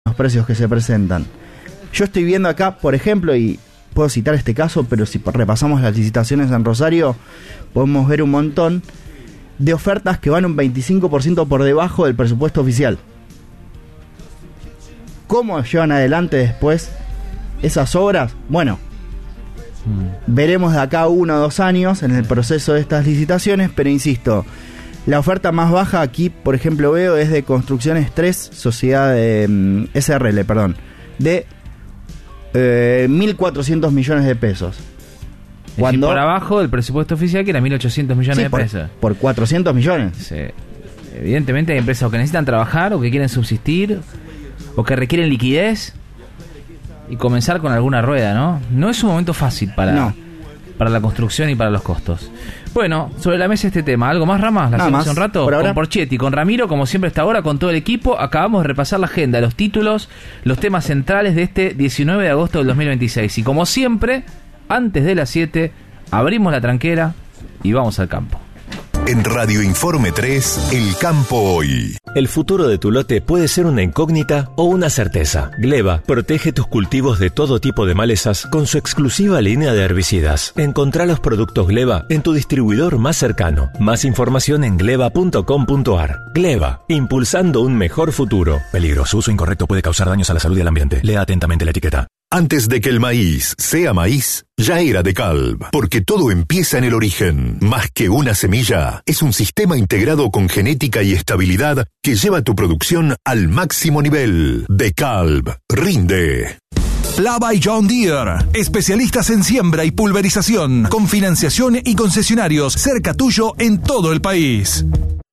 los precios que se presentan. Yo estoy viendo acá, por ejemplo, y puedo citar este caso, pero si repasamos las licitaciones en Rosario, podemos ver un montón de ofertas que van un 25% por debajo del presupuesto oficial. ¿Cómo llevan adelante después esas obras? Bueno, veremos de acá 1 o 2 años en el proceso de estas licitaciones, pero insisto, la oferta más baja aquí, por ejemplo, veo es de Construcciones 3, sociedad de SRL, perdón, de 1.400 millones de pesos. Cuando por abajo del presupuesto oficial, que era 1.800 millones de pesos. Por 400 millones. Sí. Evidentemente hay empresas o que necesitan trabajar, o que quieren subsistir, o que requieren liquidez, y comenzar con alguna rueda, ¿no? No es un momento fácil para la construcción y para los costos. Bueno, sobre la mesa este tema. ¿Algo más, Ramas? ¿La hacemos un rato? Con Porchetti, con Ramiro, como siempre hasta ahora, con todo el equipo. Acabamos de repasar la agenda, los títulos, los temas centrales de este 19 de agosto del 2026. Y como siempre, antes de las 7, abrimos la tranquera y vamos al campo. En Radio Informe 3, El Campo Hoy. El futuro de tu lote puede ser una incógnita o una certeza. Gleba protege tus cultivos de todo tipo de malezas con su exclusiva línea de herbicidas. Encontrá los productos Gleba en tu distribuidor más cercano. Más información en gleba.com.ar. Gleba, impulsando un mejor futuro. Peligro, su uso incorrecto puede causar daños a la salud y al ambiente. Lea atentamente la etiqueta. Antes de que el maíz sea maíz, ya era DeKalb, porque todo empieza en el origen. Más que una semilla, es un sistema integrado con genética y estabilidad que lleva tu producción al máximo nivel. DeKalb, rinde. Lava y John Deere, especialistas en siembra y pulverización, con financiación y concesionarios cerca tuyo en todo el país.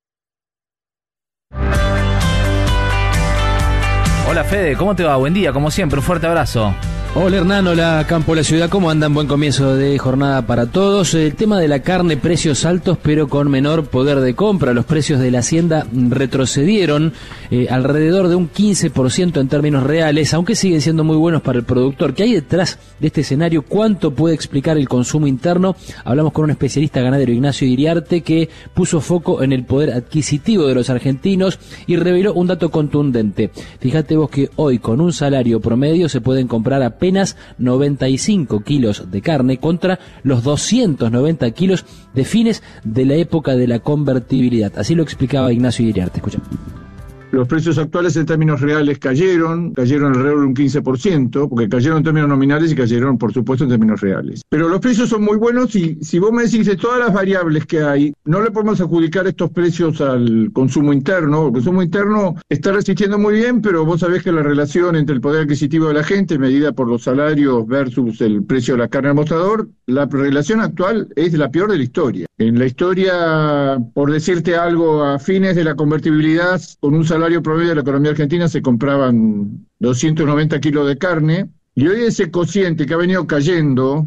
Hola Fede, ¿cómo te va? Buen día, como siempre, un fuerte abrazo. Hola Hernán, hola Campo La Ciudad, ¿cómo andan? Buen comienzo de jornada para todos. El tema de la carne, precios altos pero con menor poder de compra. Los precios de la hacienda retrocedieron alrededor de un 15% en términos reales, aunque siguen siendo muy buenos para el productor. ¿Qué hay detrás de este escenario? ¿Cuánto puede explicar el consumo interno? Hablamos con un especialista ganadero, Ignacio Iriarte, que puso foco en el poder adquisitivo de los argentinos y reveló un dato contundente. Fíjate vos que hoy con un salario promedio se pueden comprar apenas 95 kilos de carne contra los 290 kilos de fines de la época de la convertibilidad. Así lo explicaba Ignacio Iriarte. Escucha. Los precios actuales en términos reales cayeron alrededor de un 15%, porque cayeron en términos nominales y cayeron, por supuesto, en términos reales. Pero los precios son muy buenos y si vos me decís de todas las variables que hay, no le podemos adjudicar estos precios al consumo interno. El consumo interno está resistiendo muy bien, pero vos sabés que la relación entre el poder adquisitivo de la gente, medida por los salarios versus el precio de la carne al mostrador, la relación actual es la peor de la historia. En la historia, por decirte algo, a fines de la convertibilidad, con un salario promedio de la economía argentina se compraban 290 kilos de carne, y hoy ese cociente que ha venido cayendo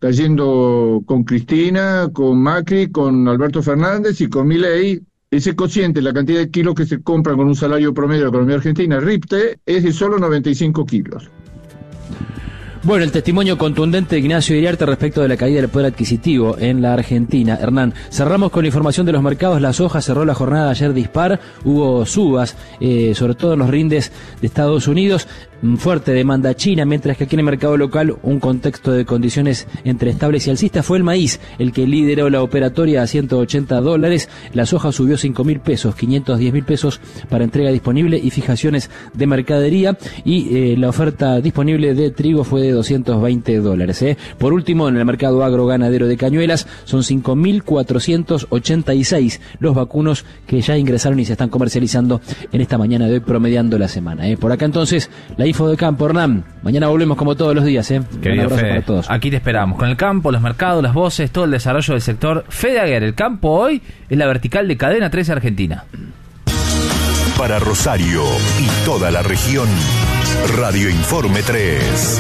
con Cristina, con Macri, con Alberto Fernández y con Milei, ese cociente, la cantidad de kilos que se compran con un salario promedio de la economía argentina, RIPTE, es de solo 95 kilos. Bueno, el testimonio contundente de Ignacio Iriarte respecto de la caída del poder adquisitivo en la Argentina. Hernán, cerramos con la información de los mercados. La soja cerró la jornada ayer dispar, hubo subas, sobre todo en los rindes de Estados Unidos, fuerte demanda china, mientras que aquí en el mercado local un contexto de condiciones entre estables y alcistas. Fue el maíz el que lideró la operatoria a $180. La soja subió 5.000 pesos, 510.000 pesos para entrega disponible y fijaciones de mercadería, y la oferta disponible de trigo fue de $220. Por último, en el mercado agroganadero de Cañuelas son 5.486 los vacunos que ya ingresaron y se están comercializando en esta mañana de hoy, promediando la semana. Por acá entonces la info de campo, Hernán. Mañana volvemos como todos los días. Un abrazo para todos. Aquí te esperamos con el campo, los mercados, las voces, todo el desarrollo del sector. Fede Aguer, el campo hoy es la vertical de Cadena 13 Argentina. Para Rosario y toda la región, Radio Informe 3.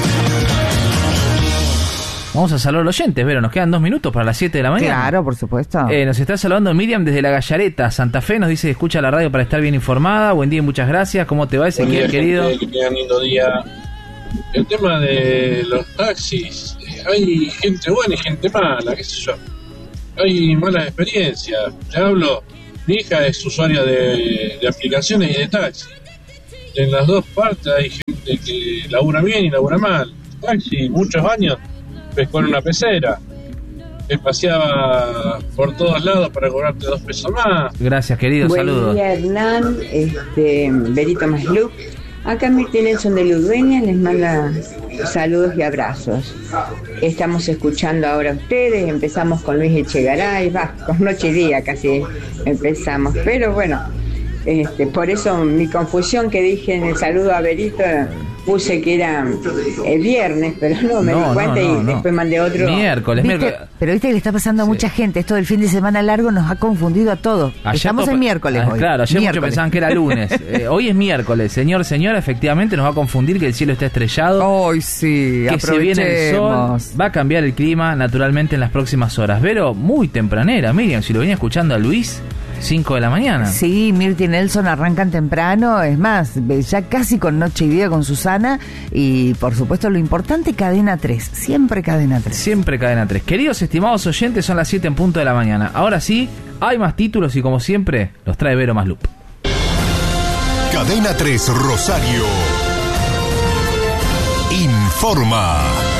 Vamos a saludar a los oyentes, Vero, nos quedan 2 minutos para las 7 de la mañana. Claro, por supuesto. Nos está saludando Miriam desde La Gallareta, Santa Fe, nos dice escucha la radio para estar bien informada. Buen día y muchas gracias. ¿Cómo te va, Ezequiel, querido? Que tengan lindo día. El tema de los taxis, hay gente buena y gente mala, qué sé yo. Hay malas experiencias. Ya hablo, mi hija es usuaria de aplicaciones y de taxi. en las dos partes hay gente que labura bien y labura mal. Taxi, muchos años, pescó en una pecera, paseaba por todos lados para cobrarte 2 pesos más. Gracias, querido, saludos. Buen día, Hernán, Berito Masluc. Acá Mirti Nelson de Ludueña les manda saludos y abrazos. Estamos escuchando ahora a ustedes, empezamos con Luis Echegaray, con noche y día casi empezamos, pero bueno, por eso mi confusión que dije en el saludo a Berito, puse que era el viernes, pero no me di cuenta y después mandé otro. Miércoles. Pero viste que le está pasando a mucha gente. Esto del fin de semana largo nos ha confundido a todos. Estamos en miércoles hoy. Claro, ayer muchos pensaban que era lunes. Hoy es miércoles. Señora, efectivamente nos va a confundir que el cielo está estrellado. Hoy sí, que se viene el sol. Va a cambiar el clima naturalmente en las próximas horas. Pero muy tempranera, Miriam, si lo venía escuchando a Luis, 5 de la mañana. Sí, Mirti y Nelson arrancan temprano, es más, ya casi con noche y día con Susana, y por supuesto lo importante, Cadena 3, siempre Cadena 3. Siempre Cadena 3. Queridos estimados oyentes, son las 7 en punto de la mañana. Ahora sí, hay más títulos y como siempre, los trae Vero Maslup. Cadena 3 Rosario informa.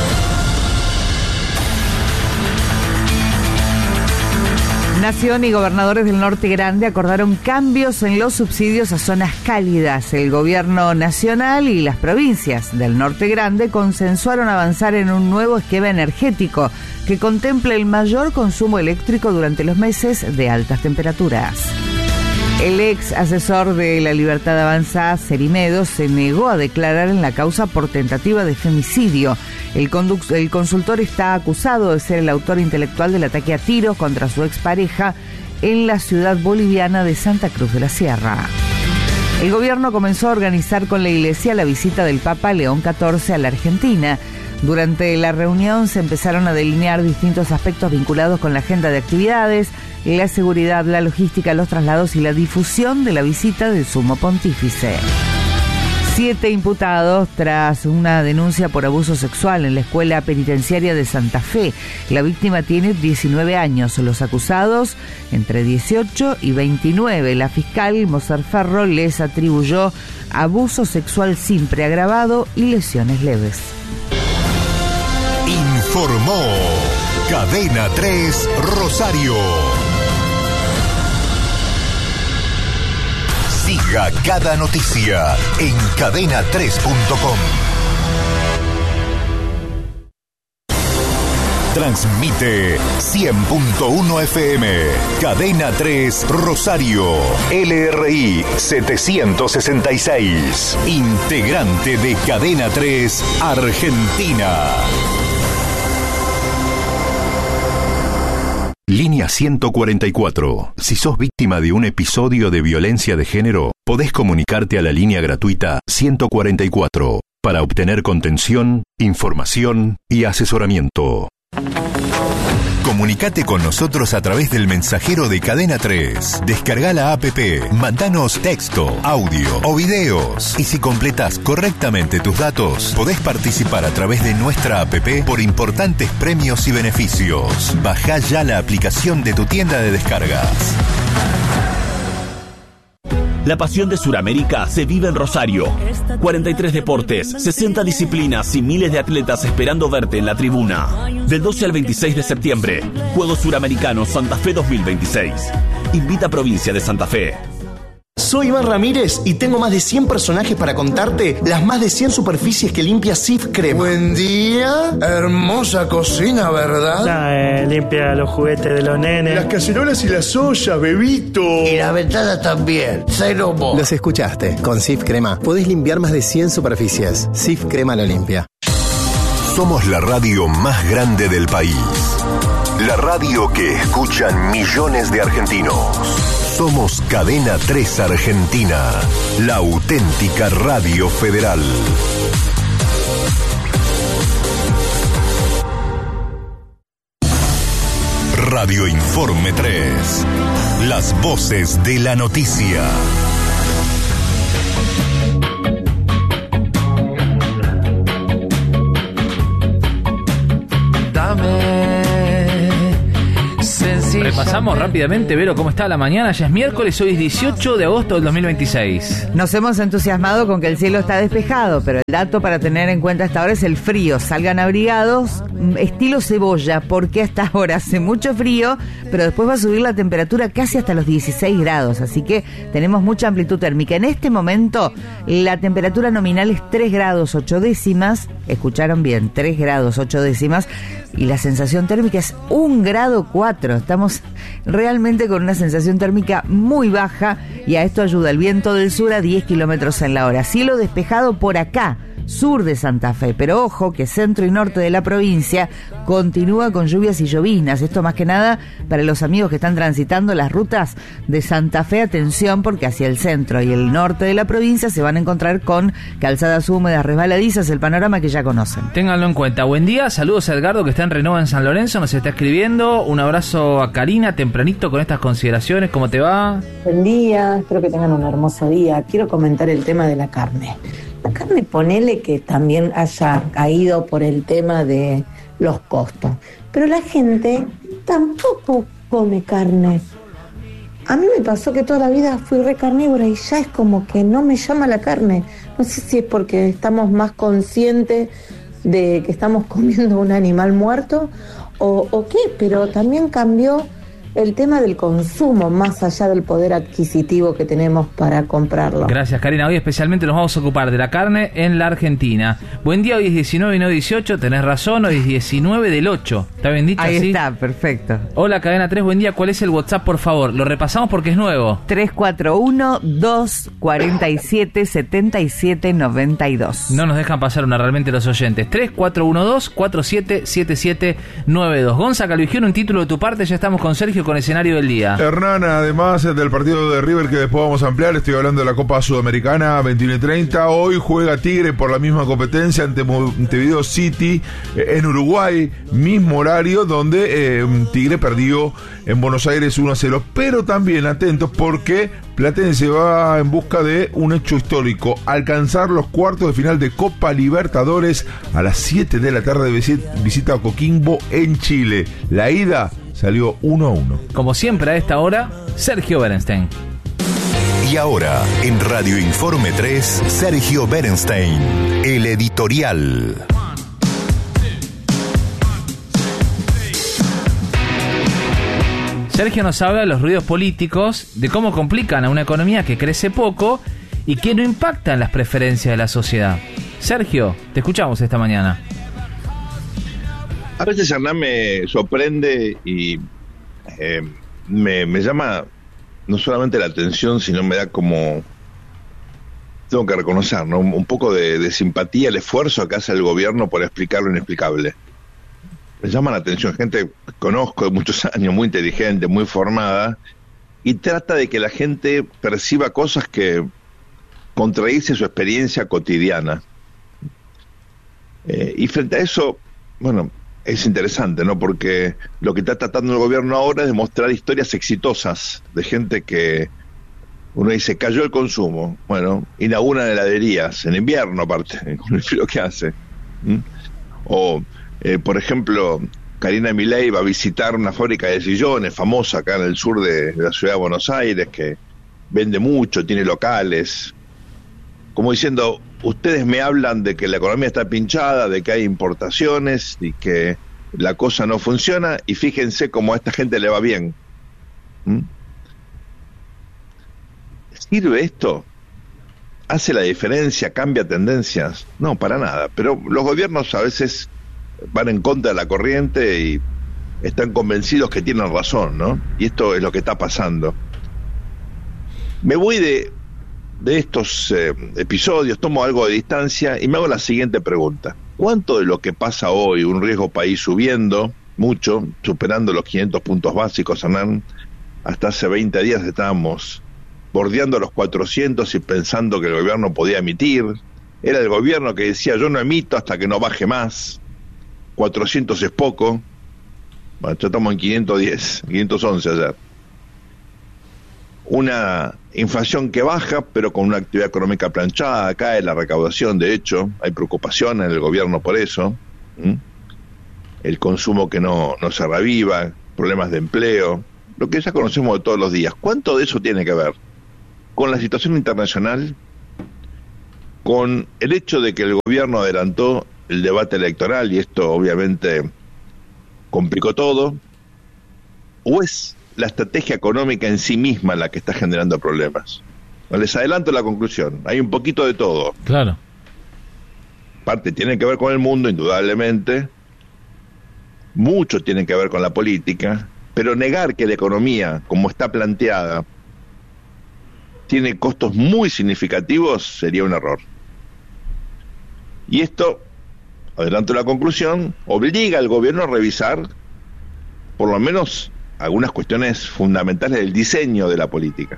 Nación y gobernadores del Norte Grande acordaron cambios en los subsidios a zonas cálidas. El gobierno nacional y las provincias del Norte Grande consensuaron avanzar en un nuevo esquema energético que contemple el mayor consumo eléctrico durante los meses de altas temperaturas. El ex asesor de La Libertad Avanza, Cerimedo, se negó a declarar en la causa por tentativa de femicidio. El consultor está acusado de ser el autor intelectual del ataque a tiros contra su expareja en la ciudad boliviana de Santa Cruz de la Sierra. El gobierno comenzó a organizar con la Iglesia la visita del Papa León XIV a la Argentina. Durante la reunión se empezaron a delinear distintos aspectos vinculados con la agenda de actividades, la seguridad, la logística, los traslados y la difusión de la visita del Sumo Pontífice. 7 imputados tras una denuncia por abuso sexual en la escuela penitenciaria de Santa Fe. La víctima tiene 19 años, los acusados entre 18 y 29. La fiscal Moser Ferro les atribuyó abuso sexual simple, agravado y lesiones leves. Informó Cadena 3 Rosario. Siga cada noticia en cadena3.com. Transmite 100.1 FM, Cadena 3 Rosario, LRI 766, integrante de Cadena 3 Argentina. Línea 144. Si sos víctima de un episodio de violencia de género, podés comunicarte a la línea gratuita 144 para obtener contención, información y asesoramiento. Comunicate con nosotros a través del mensajero de Cadena 3. Descarga la APP, mandanos texto, audio o videos. Y si completás correctamente tus datos, podés participar a través de nuestra APP por importantes premios y beneficios. Bajá ya la aplicación de tu tienda de descargas. La pasión de Sudamérica se vive en Rosario. 43 deportes, 60 disciplinas y miles de atletas esperando verte en la tribuna. Del 12 al 26 de septiembre, Juegos Suramericanos Santa Fe 2026. Invita a Provincia de Santa Fe. Soy Iván Ramírez y tengo más de 100 personajes para contarte las más de 100 superficies que limpia Cif Crema. Buen día, hermosa cocina, ¿verdad? Limpia los juguetes de los nenes. Las cacerolas y las ollas, bebito. Y las ventanas también, cero mo. Los escuchaste, con Cif Crema podés limpiar más de 100 superficies. Cif Crema lo limpia. Somos la radio más grande del país. La radio que escuchan millones de argentinos. Somos Cadena 3 Argentina, la auténtica radio federal. Radio Informe 3, las voces de la noticia. Repasamos rápidamente, Vero, cómo está la mañana. Ya es miércoles, hoy es 18 de agosto del 2026. Nos hemos entusiasmado con que el cielo está despejado, pero el dato para tener en cuenta hasta ahora es el frío. Salgan abrigados, estilo cebolla, porque hasta ahora hace mucho frío, pero después va a subir la temperatura casi hasta los 16 grados, así que tenemos mucha amplitud térmica. En este momento, la temperatura nominal es 3 grados 8 décimas, escucharon bien, 3 grados 8 décimas, y la sensación térmica es 1 grado 4. Estamos realmente con una sensación térmica muy baja, y a esto ayuda el viento del sur a 10 kilómetros en la hora. Cielo despejado por acá, sur de Santa Fe, pero ojo que centro y norte de la provincia continúa con lluvias y lloviznas. Esto más que nada para los amigos que están transitando las rutas de Santa Fe. Atención, porque hacia el centro y el norte de la provincia se van a encontrar con calzadas húmedas, resbaladizas, el panorama que ya conocen. Ténganlo en cuenta. Buen día, saludos a Edgardo que está en Renova en San Lorenzo, nos está escribiendo. Un abrazo a Karina tempranito con estas consideraciones. ¿Cómo te va? Buen día, espero que tengan un hermoso día. Quiero comentar el tema de la carne. La carne, ponele que también haya caído por el tema de los costos, pero la gente tampoco come carne. A mí me pasó que toda la vida fui re carnívora y ya es como que no me llama la carne. No sé si es porque estamos más conscientes de que estamos comiendo un animal muerto o qué, pero también cambió el tema del consumo, más allá del poder adquisitivo que tenemos para comprarlo. Gracias, Karina. Hoy especialmente nos vamos a ocupar de la carne en la Argentina. Buen día, hoy es 19 y no 18, tenés razón, hoy es 19 del 8. ¿Está bien dicho? Ahí así? está, perfecto. Hola, Cadena 3, buen día. ¿Cuál es el WhatsApp, por favor? Lo repasamos porque es nuevo. 341-247-7792. No nos dejan pasar una realmente los oyentes. 3412-477792. Gonza Calvigión, un título de tu parte, ya estamos con Sergio con escenario del día. Hernán, además del partido de River que después vamos a ampliar, estoy hablando de la Copa Sudamericana 21 y 30. Hoy juega Tigre por la misma competencia ante Montevideo City en Uruguay, mismo horario donde Tigre perdió en Buenos Aires 1-0. Pero también atentos porque Platense va en busca de un hecho histórico: alcanzar los cuartos de final de Copa Libertadores a las 7 de la tarde. Visita a Coquimbo en Chile. La ida salió 1-1. Como siempre a esta hora, Sergio Berenstein. Y ahora, en Radio Informe 3, Sergio Berenstein, el editorial. Sergio nos habla de los ruidos políticos, de cómo complican a una economía que crece poco y que no impacta en las preferencias de la sociedad. Sergio, te escuchamos esta mañana. A veces Hernán me sorprende y me llama no solamente la atención, sino me da como, tengo que reconocer, ¿no?, un poco de simpatía el esfuerzo que hace el gobierno por explicar lo inexplicable. Me llama la atención, gente que conozco de muchos años, muy inteligente, muy formada, y trata de que la gente perciba cosas que contradicen su experiencia cotidiana. Y frente a eso, bueno, es interesante, ¿no? Porque lo que está tratando el gobierno ahora es de mostrar historias exitosas de gente que uno dice, cayó el consumo. Bueno, inauguran heladerías, en invierno aparte, con el frío que hace. O, por ejemplo, Karina Milei va a visitar una fábrica de sillones famosa acá en el sur de la ciudad de Buenos Aires, que vende mucho, tiene locales. Como diciendo, ustedes me hablan de que la economía está pinchada, de que hay importaciones y que la cosa no funciona, y fíjense cómo a esta gente le va bien. ¿Sirve esto? ¿Hace la diferencia? ¿Cambia tendencias? No, para nada. Pero los gobiernos a veces van en contra de la corriente y están convencidos que tienen razón, ¿no? Y esto es lo que está pasando. Me voy de estos episodios, tomo algo de distancia y me hago la siguiente pregunta: ¿cuánto de lo que pasa hoy, un riesgo país subiendo mucho, superando los 500 puntos básicos, Hernán? Hasta hace 20 días estábamos bordeando los 400 y pensando que el gobierno podía emitir. Era el gobierno que decía, yo no emito hasta que no baje más. 400 es poco. Bueno, ya estamos en 510, 511 ayer. Una inflación que baja, pero con una actividad económica planchada. Cae la recaudación, de hecho, hay preocupación en el gobierno por eso. El consumo que no se reaviva, problemas de empleo. lo que ya conocemos de todos los días. ¿Cuánto de eso tiene que ver con la situación internacional, con el hecho de que el gobierno adelantó el debate electoral y esto obviamente complicó todo, o es la estrategia económica en sí misma la que está generando problemas? Les adelanto la conclusión, hay un poquito de todo. Claro. Parte tiene que ver con el mundo, indudablemente, mucho tiene que ver con la política, pero negar que la economía, como está planteada, tiene costos muy significativos sería un error. Y esto, adelanto la conclusión, obliga al gobierno a revisar por lo menos algunas cuestiones fundamentales del diseño de la política.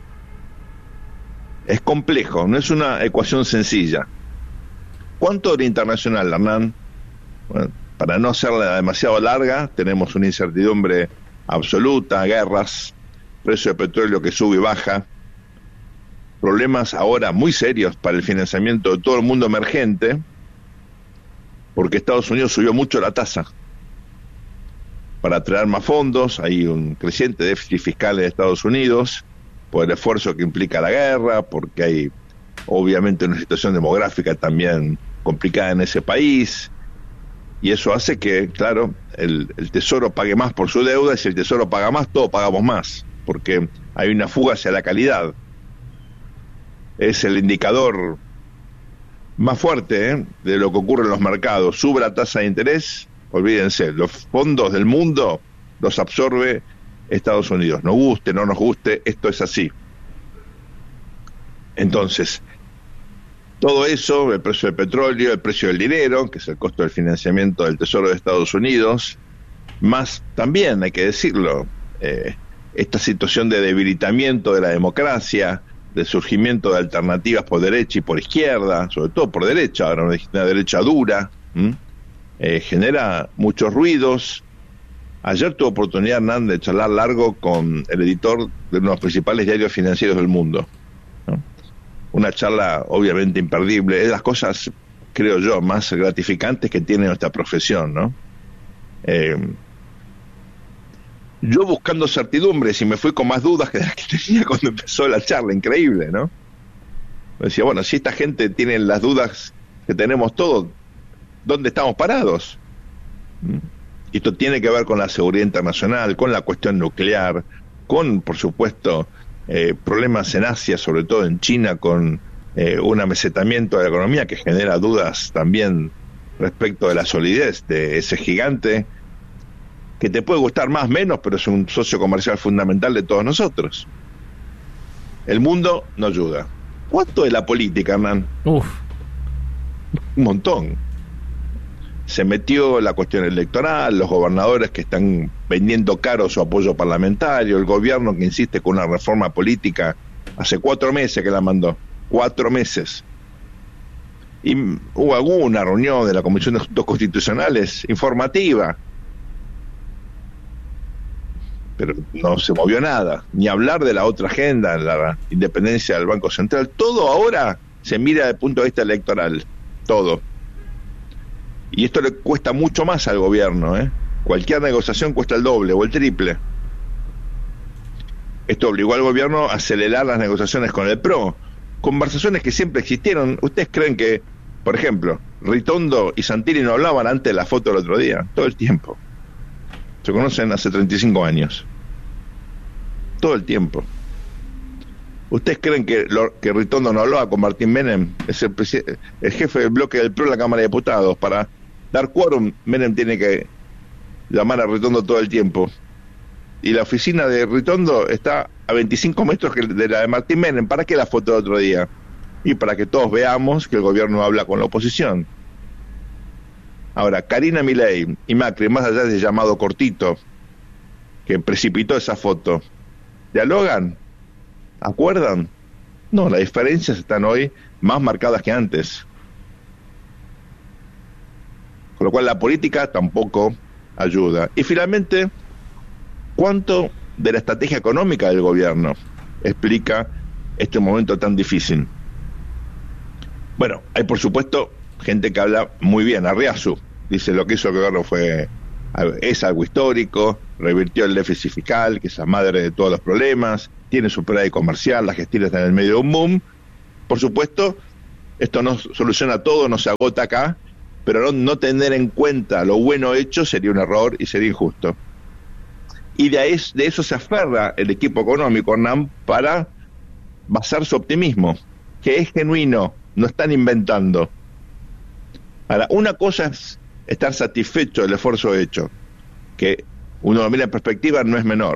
Es complejo, no es una ecuación sencilla. ¿Cuánto de internacional, Hernán? Bueno, para no hacerla demasiado larga, tenemos una incertidumbre absoluta, guerras, precio de petróleo que sube y baja, problemas ahora muy serios para el financiamiento de todo el mundo emergente, porque Estados Unidos subió mucho la tasa para atraer más fondos. Hay un creciente déficit fiscal en Estados Unidos por el esfuerzo que implica la guerra, porque hay obviamente una situación demográfica también complicada en ese país, y eso hace que, claro, el Tesoro pague más por su deuda, y si el Tesoro paga más, todos pagamos más, porque hay una fuga hacia la calidad. Es el indicador más fuerte de lo que ocurre en los mercados. Sube la tasa de interés, olvídense, los fondos del mundo los absorbe Estados Unidos. Nos guste, no nos guste, esto es así. Entonces, todo eso, el precio del petróleo, el precio del dinero, que es el costo del financiamiento del Tesoro de Estados Unidos, más también, hay que decirlo, esta situación de debilitamiento de la democracia, de surgimiento de alternativas por derecha y por izquierda, sobre todo por derecha, ahora una derecha dura, genera muchos ruidos. Ayer tuve oportunidad, Hernán, de charlar largo con el editor de uno de los principales diarios financieros del mundo, ¿no? Una charla obviamente imperdible, es de las cosas, creo yo, más gratificantes que tiene nuestra profesión, ¿no? Yo buscando certidumbres y me fui con más dudas que las que tenía cuando empezó la charla, increíble, ¿no? Me decía, bueno, si esta gente tiene las dudas que tenemos todos, ¿dónde estamos parados? Y esto tiene que ver con la seguridad internacional, con la cuestión nuclear, con, por supuesto, problemas en Asia, sobre todo en China, con un amesetamiento de la economía que genera dudas también respecto de la solidez de ese gigante, que te puede gustar más o menos, pero es un socio comercial fundamental de todos nosotros. El mundo no ayuda. ¿Cuánto de la política, Hernán? Un montón. Se metió la cuestión electoral, los gobernadores que están vendiendo caro su apoyo parlamentario, el gobierno que insiste con una reforma política, hace 4 meses que la mandó, 4 meses. Y hubo alguna reunión de la Comisión de Asuntos Constitucionales informativa, pero no se movió nada, ni hablar de la otra agenda, la independencia del Banco Central. Todo ahora se mira desde el punto de vista electoral, todo. Y esto le cuesta mucho más al gobierno, ¿eh? Cualquier negociación cuesta el doble o el triple. Esto obligó al gobierno a acelerar las negociaciones con el PRO, conversaciones que siempre existieron. ¿Ustedes creen que, por ejemplo, Ritondo y Santilli no hablaban antes de la foto del otro día? Todo el tiempo. Se conocen hace 35 años. Todo el tiempo. ¿Ustedes creen que Ritondo no hablaba con Martín Menem? Es el jefe del bloque del PRO en la Cámara de Diputados. Para dar quórum, Menem tiene que llamar a Ritondo todo el tiempo. Y la oficina de Ritondo está a 25 metros de la de Martín Menem. ¿Para qué la foto del otro día? Y para que todos veamos que el gobierno habla con la oposición. Ahora, Karina Milei y Macri, más allá del llamado cortito que precipitó esa foto, ¿dialogan? ¿Acuerdan? No, las diferencias están hoy más marcadas que antes. Con lo cual la política tampoco ayuda. Y finalmente, ¿cuánto de la estrategia económica del gobierno explica este momento tan difícil? Bueno, hay por supuesto gente que habla muy bien. Arriazu dice: lo que hizo el gobierno fue es algo histórico, revirtió el déficit fiscal, que es la madre de todos los problemas, tiene superávit comercial, la gestión está en el medio de un boom. Por supuesto, esto no soluciona todo, no se agota acá, pero no tener en cuenta lo bueno hecho sería un error y sería injusto. Y de eso se aferra el equipo económico, Hernán, para basar su optimismo, que es genuino, no están inventando. Ahora, una cosa es estar satisfecho del esfuerzo hecho, que uno lo mira en perspectiva, no es menor.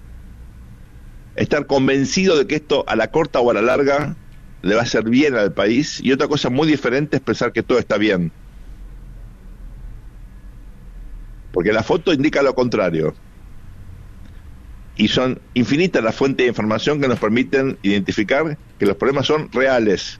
Estar convencido de que esto a la corta o a la larga le va a hacer bien al país, y otra cosa muy diferente es pensar que todo está bien. Porque la foto indica lo contrario. Y son infinitas las fuentes de información que nos permiten identificar que los problemas son reales.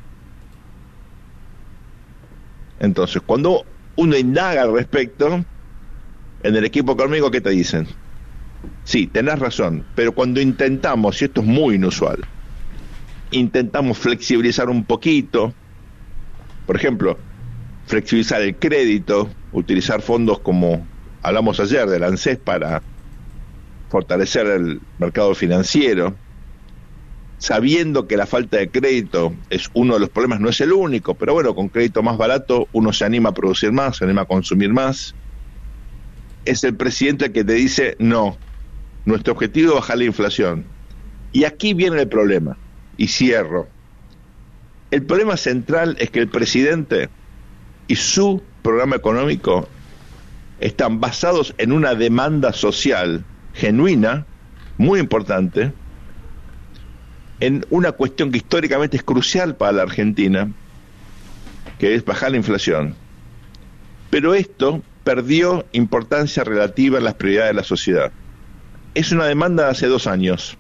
Entonces, cuando uno indaga al respecto, en el equipo económico, ¿qué te dicen? Sí, tenés razón, pero cuando intentamos, y esto es muy inusual, intentamos flexibilizar un poquito, por ejemplo, flexibilizar el crédito, utilizar fondos como hablamos ayer del ANSES para fortalecer el mercado financiero, sabiendo que la falta de crédito es uno de los problemas, no es el único, pero bueno, con crédito más barato uno se anima a producir más, se anima a consumir más. Es el presidente el que te dice, no, nuestro objetivo es bajar la inflación. Y aquí viene el problema, y cierro. El problema central es que el presidente y su programa económico están basados en una demanda social genuina, muy importante, en una cuestión que históricamente es crucial para la Argentina, que es bajar la inflación. Pero esto perdió importancia relativa en las prioridades de la sociedad. Es una demanda de hace 2 años.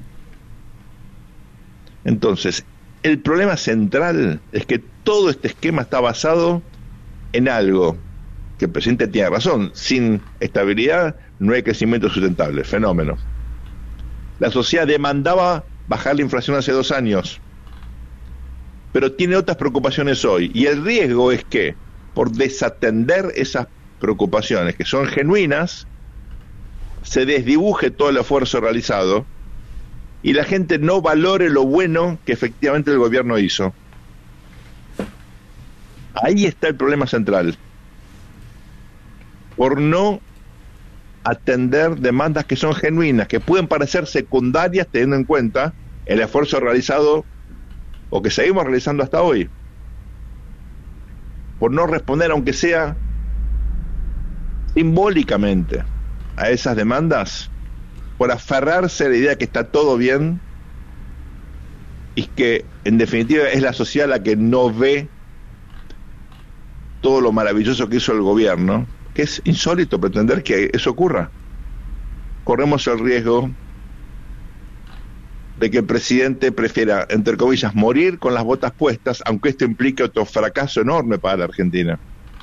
Entonces, el problema central es que todo este esquema está basado en algo que el presidente tiene razón: sin estabilidad no hay crecimiento sustentable, fenómeno. La sociedad demandaba bajar la inflación hace 2 años, pero tiene otras preocupaciones hoy, y el riesgo es que, por desatender esas preocupaciones que son genuinas, se desdibuje todo el esfuerzo realizado y la gente no valore lo bueno que efectivamente el gobierno hizo. Ahí está el problema central. Por no atender demandas que son genuinas, que pueden parecer secundarias teniendo en cuenta el esfuerzo realizado o que seguimos realizando hasta hoy. Por no responder, aunque sea simbólicamente, a esas demandas, por aferrarse a la idea que está todo bien y que en definitiva es la sociedad la que no ve todo lo maravilloso que hizo el gobierno, que es insólito pretender que eso ocurra. Corremos el riesgo de que el presidente prefiera, entre comillas, morir con las botas puestas, aunque esto implique otro fracaso enorme para la Argentina.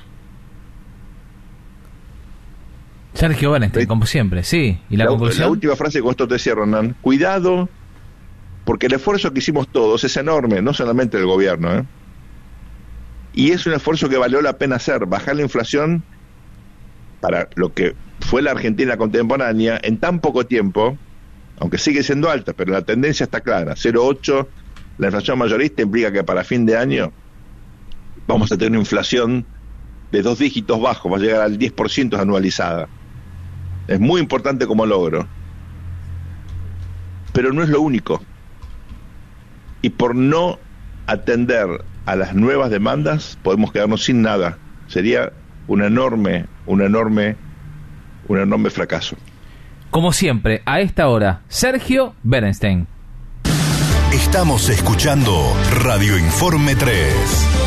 Sergio Bernstein, como siempre, sí. ¿Y la conclusión? La última frase, con esto te cierro, Hernán. Cuidado, porque el esfuerzo que hicimos todos es enorme, no solamente el gobierno, y es un esfuerzo que valió la pena hacer, bajar la inflación para lo que fue la Argentina contemporánea en tan poco tiempo, aunque sigue siendo alta, pero la tendencia está clara. 0,8, la inflación mayorista implica que para fin de año vamos a tener una inflación de 2 dígitos bajos, va a llegar al 10% anualizada. Es muy importante como logro, pero no es lo único. Y por no atender a las nuevas demandas podemos quedarnos sin nada. Sería un enorme fracaso. Como siempre, a esta hora, Sergio Bernstein. Estamos escuchando Radio Informe 3.